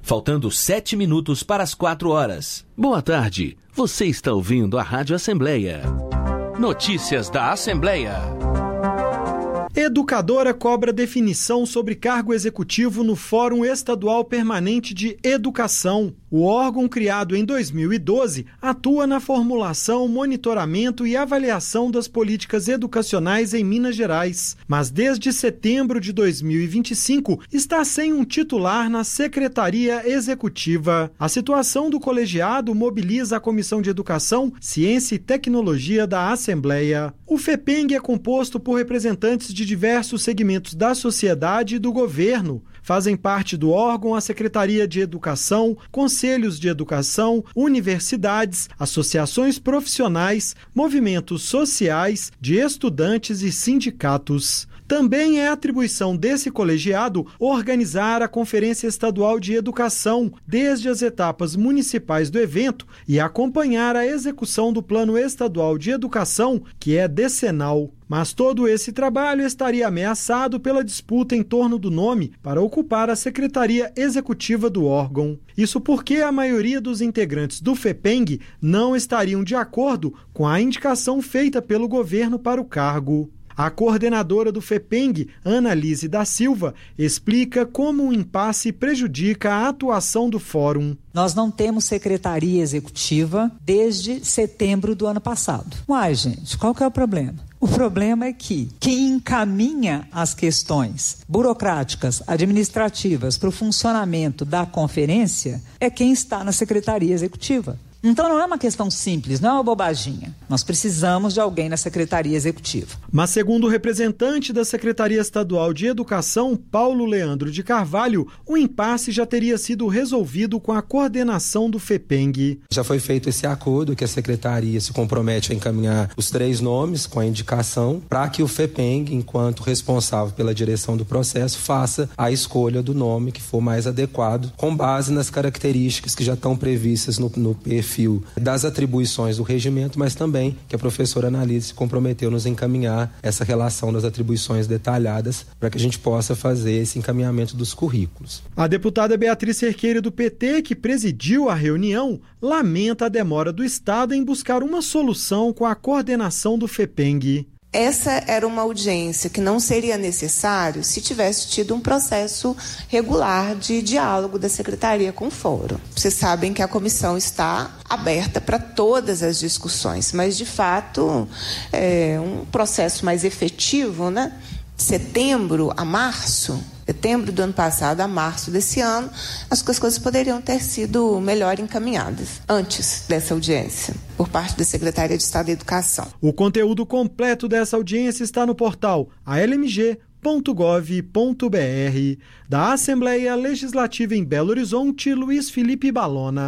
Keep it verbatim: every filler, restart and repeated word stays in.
faltando sete minutos para as quatro horas. Boa tarde, você está ouvindo a Rádio Assembleia. Notícias da Assembleia. Educadora cobra definição sobre cargo executivo no Fórum Estadual Permanente de Educação. O órgão, criado em dois mil e doze, atua na formulação, monitoramento e avaliação das políticas educacionais em Minas Gerais. Mas desde setembro de dois mil e vinte e cinco está sem um titular na Secretaria Executiva. A situação do colegiado mobiliza a Comissão de Educação, Ciência e Tecnologia da Assembleia. O FEPENG é composto por representantes de diversos segmentos da sociedade e do governo. Fazem parte do órgão a Secretaria de Educação, conselhos de educação, universidades, associações profissionais, movimentos sociais, de estudantes e sindicatos. Também é atribuição desse colegiado organizar a Conferência Estadual de Educação, desde as etapas municipais do evento, e acompanhar a execução do Plano Estadual de Educação, que é decenal. Mas todo esse trabalho estaria ameaçado pela disputa em torno do nome para ocupar a Secretaria Executiva do órgão. Isso porque a maioria dos integrantes do FEPENG não estariam de acordo com a indicação feita pelo governo para o cargo. A coordenadora do FEPENG, Ana Lise da Silva, explica como o impasse prejudica a atuação do fórum. Nós não temos secretaria executiva desde setembro do ano passado. Uai, gente, qual que é o problema? O problema é que quem encaminha as questões burocráticas, administrativas para o funcionamento da conferência é quem está na secretaria executiva. Então não é uma questão simples, não é uma bobaginha. Nós precisamos de alguém na Secretaria Executiva. Mas segundo o representante da Secretaria Estadual de Educação, Paulo Leandro de Carvalho, o impasse já teria sido resolvido com a coordenação do FEPENG. Já foi feito esse acordo que a Secretaria se compromete a encaminhar os três nomes com a indicação para que o FEPENG, enquanto responsável pela direção do processo, faça a escolha do nome que for mais adequado, com base nas características que já estão previstas no, no perfil das atribuições do regimento, mas também que a professora Analise se comprometeu a nos encaminhar essa relação das atribuições detalhadas para que a gente possa fazer esse encaminhamento dos currículos. A deputada Beatriz Cerqueira do P T, que presidiu a reunião, lamenta a demora do Estado em buscar uma solução com a coordenação do FEPENG. Essa era uma audiência que não seria necessário se tivesse tido um processo regular de diálogo da Secretaria com o Fórum. Vocês sabem que a comissão está aberta para todas as discussões, mas, de fato, é um processo mais efetivo, né? De setembro a março, setembro do ano passado a março desse ano, as coisas poderiam ter sido melhor encaminhadas antes dessa audiência, por parte da Secretaria de Estado da Educação. O conteúdo completo dessa audiência está no portal a l m g ponto gov ponto b r. Da Assembleia Legislativa em Belo Horizonte, Luiz Felipe Balona.